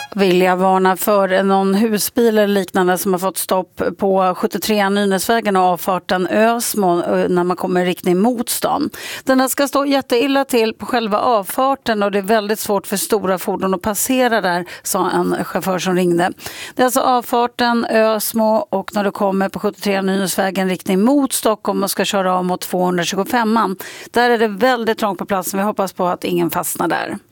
Vill jag varna för någon husbil eller liknande som har fått stopp på 73 Nynäsvägen och avfarten Ösmo när man kommer i riktning mot stan. Den här ska stå jätteilla till på själva avfarten och det är väldigt svårt för stora fordon att passera där, sa en chaufför som ringde. Det är alltså avfarten Ösmo och när du kommer på 73 Nynäsvägen riktning mot Stockholm och ska köra av mot 225. Där är det väldigt trångt på platsen. Vi hoppas på att ingen fastnar där.